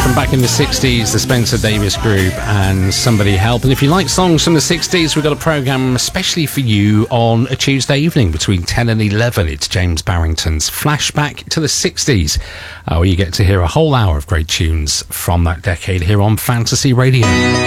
from back in the 60s, the Spencer Davis Group and Somebody Help. And if you like songs from the 60s, we've got a programme especially for you on a Tuesday evening between 10 and 11. It's James Barrington's Flashback to the 60s, where you get to hear a whole hour of great tunes from that decade here on Fantasy Radio.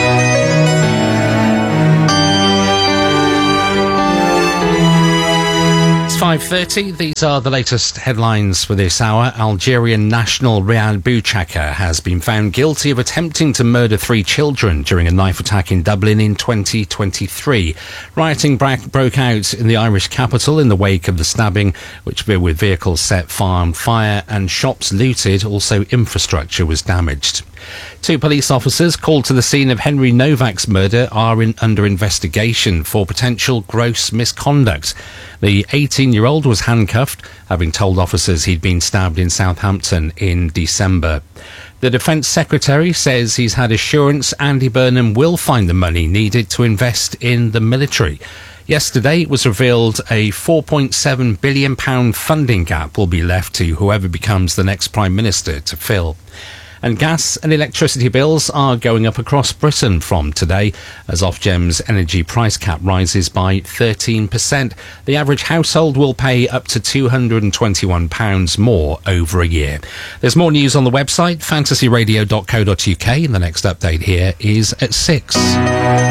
5:30. These are the latest headlines for this hour. Algerian national Riyad Bouchaka has been found guilty of attempting to murder 3 children during a knife attack in Dublin in 2023. Rioting broke out in the Irish capital in the wake of the stabbing, with vehicles set on fire and shops looted. Also, infrastructure was damaged. 2 police officers called to the scene of Henry Novak's murder are under investigation for potential gross misconduct. The 18-year-old was handcuffed, having told officers he'd been stabbed in Southampton in December. The Defence Secretary says he's had assurance Andy Burnham will find the money needed to invest in the military. Yesterday, it was revealed a £4.7 billion funding gap will be left to whoever becomes the next Prime Minister to fill. And gas and electricity bills are going up across Britain from today as Ofgem's energy price cap rises by 13%. The average household will pay up to £221 more over a year. There's more news on the website, fantasyradio.co.uk, and the next update here is at 6.